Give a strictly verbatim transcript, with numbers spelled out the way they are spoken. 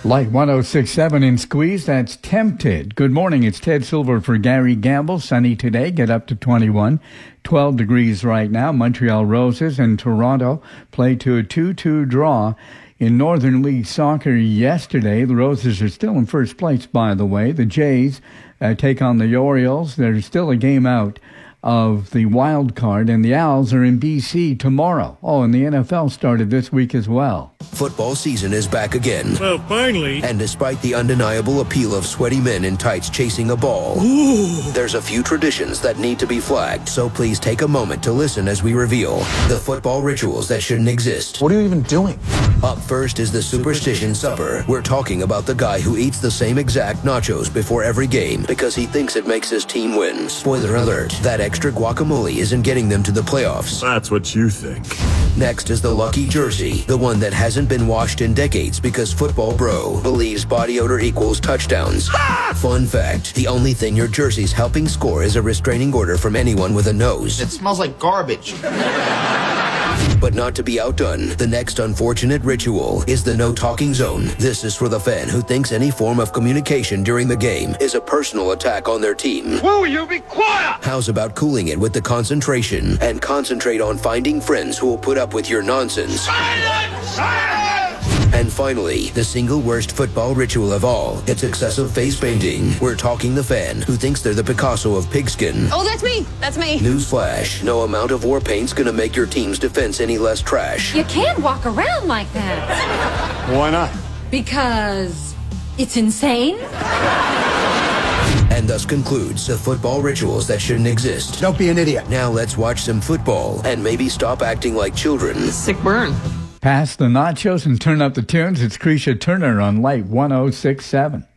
Light one oh six point seven in Squeeze, that's Tempted. Good morning, it's Ted Silver for Gary Gamble. Sunny today, get up to twenty-one. twelve degrees right now. Montreal Roses and Toronto play to a two two draw. In Northern League Soccer yesterday, the Roses are still in first place, by the way. The Jays uh, take on the Orioles. There's still a game out of the wild card, and the Owls are in B C tomorrow. Oh, and the N F L started this week as well. Football season is back again. Well, finally. And despite the undeniable appeal of sweaty men in tights chasing a ball, Ooh. there's a few traditions that need to be flagged. So please take a moment to listen as we reveal the football rituals that shouldn't exist. What are you even doing? Up first is the Superstition Supper. We're talking about the guy who eats the same exact nachos before every game because he thinks it makes his team win. Spoiler alert, that extra guacamole isn't getting them to the playoffs. That's what you think. Next is the lucky jersey, the one that hasn't been washed in decades because Football Bro believes body odor equals touchdowns. Ah! Fun fact, the only thing your jersey's helping score is a restraining order from anyone with a nose. It smells like garbage. But not to be outdone, the next unfortunate ritual is the no talking zone. This is for the fan who thinks any form of communication during the game is a personal attack on their team. Will you be quiet? How's about cooling it with the concentration and concentrate on finding friends who will put up with your nonsense? Silence! Silence! And finally, the single worst football ritual of all, it's excessive face painting. We're talking the fan who thinks they're the Picasso of pigskin. Oh, that's me. That's me. Newsflash, no amount of war paint's gonna make your team's defense any less trash. You can't walk around like that. Why not? Because it's insane. And thus concludes the football rituals that shouldn't exist. Don't be an idiot. Now let's watch some football and maybe stop acting like children. Sick burn. Pass the nachos and turn up the tunes. It's Krisha Turner on Light one oh six point seven.